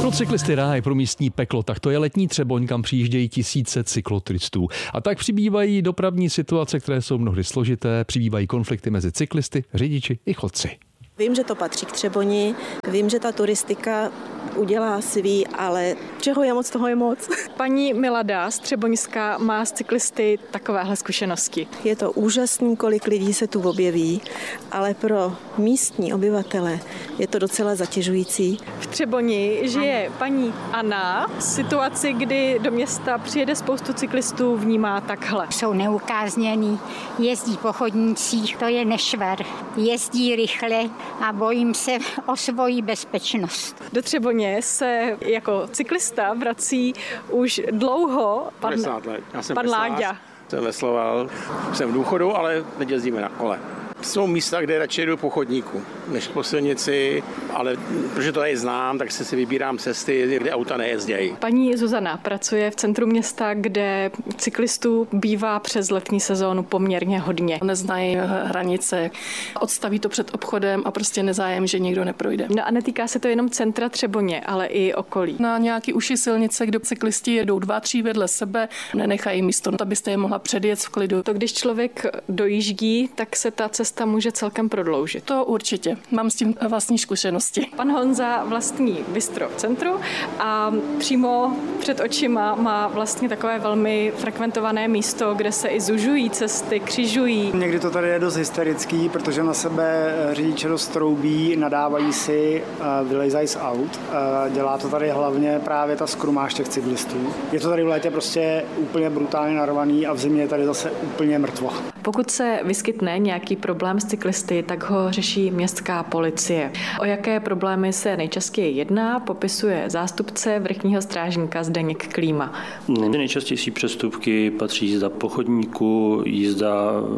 Pro cyklisty ráj, pro místní peklo, tak to je letní Třeboň, kam přijíždějí tisíce cykloturistů. A tak přibývají dopravní situace, které jsou mnohdy složité, přibývají konflikty mezi cyklisty, řidiči i chodci. Vím, že to patří k Třeboni, vím, že ta turistika udělá svý, ale čeho je moc, toho je moc. Paní Milada z Třeboňska má s cyklisty takovéhle zkušenosti. Je to úžasný, kolik lidí se tu objeví, ale pro místní obyvatele je to docela zatěžující. V Třeboni žije paní Anna. Situaci, kdy do města přijede spoustu cyklistů, vnímá takhle. Jsou neukázněný, jezdí po chodnících, to je nešvar. Jezdí rychle a bojím se o svoji bezpečnost. Do Třeboně se jako cyklista vrací už dlouho 50 let. Já jsem pan Láďa. Jsem vesloval, jsem v důchodu, ale teď jezdíme na kole. Jsou místa, kde radši jdu po chodníku, než po silnici, ale protože to tady znám, tak si vybírám cesty, kde auta nejezdějí. Paní Zuzana pracuje v centru města, kde cyklistů bývá přes letní sezónu poměrně hodně. Neznají hranice, odstaví to před obchodem a prostě nezájem, že někdo neprojde. No a netýká se to jenom centra Třeboně, ale i okolí. Na nějaký uši silnice, kde cyklisti jedou 2-3 vedle sebe, nenechají místo, abyste je mohla předjet v klidu. To když člověk dojíždí, tak se ta cesta může celkem prodloužit. To určitě. Mám s tím vlastní zkušenosti. Pan Honza vlastní bistro v centru a přímo před očima má vlastně takové velmi frekventované místo, kde se i zužují cesty, křižují. Někdy to tady je dost hysterický, protože na sebe řidiče dost troubí, nadávají si, vylejzají z aut. Dělá to tady hlavně právě ta skrumáž těch cyklistů. Je to tady v létě prostě úplně brutálně narvaný a v zimě je tady zase úplně mrtvo. Pokud se vyskytne nějaký problém s cyklisty, tak ho řeší městská policie. O jaké problémy se nejčastěji jedná, popisuje zástupce vrchního strážníka Zdeněk Klíma. Nejčastější přestupky patří jízda po chodníku, jízda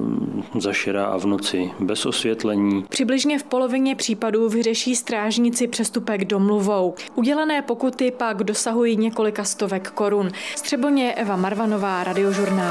za šera a v noci bez osvětlení. Přibližně v polovině případů vyřeší strážníci přestupek domluvou. Udělené pokuty pak dosahují několika stovek korun. Z Třeboně Eva Marvanová, Radiožurnál.